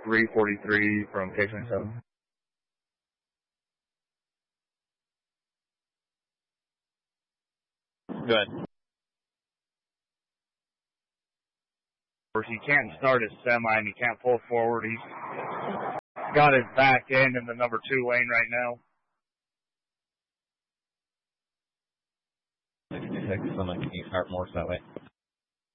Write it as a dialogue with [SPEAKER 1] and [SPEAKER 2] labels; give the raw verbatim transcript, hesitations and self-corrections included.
[SPEAKER 1] three forty-three from K twenty-seven.
[SPEAKER 2] Good.
[SPEAKER 1] He can't start his semi and he can't pull forward. He's got his back end in the number two lane right now.
[SPEAKER 2] sixty-six, so like can you start more so that way?